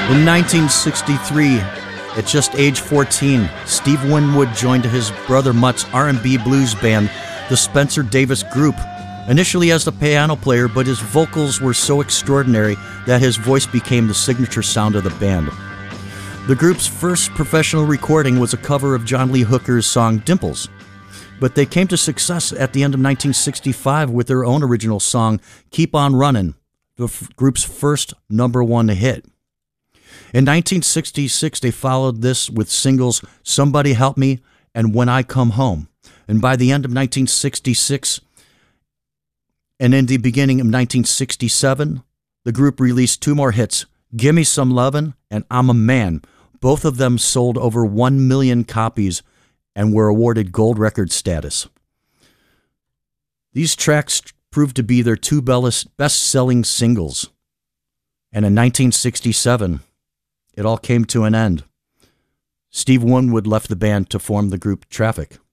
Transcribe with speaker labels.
Speaker 1: In 1963, at just age 14, Steve Winwood joined his brother Mutt's R&B blues band, the Spencer Davis Group, initially as the piano player, but his vocals were so extraordinary that his voice became the signature sound of the band. The group's first professional recording was a cover of John Lee Hooker's song Dimples, but they came to success at the end of 1965 with their own original song, Keep On Runnin', the group's first #1 hit. In 1966, they followed this with singles Somebody Help Me and When I Come Home. And by the end of 1966 and in the beginning of 1967, the group released 2 more hits, Gimme Some Lovin' and I'm a Man. Both of them sold over 1 million copies and were awarded gold record status. These tracks proved to be their 2 best-selling singles. And in 1967, it all came to an end. Steve Winwood left the band to form the group Traffic.